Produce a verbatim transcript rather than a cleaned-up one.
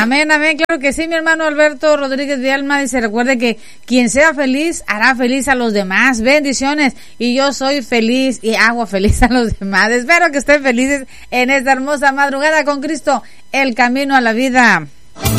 Amén, amén, claro que sí, mi hermano Alberto Rodríguez de Alma dice, recuerde que quien sea feliz hará feliz a los demás. Bendiciones, y yo soy feliz y hago feliz a los demás. Espero que estén felices en esta hermosa madrugada con Cristo, el camino a la vida.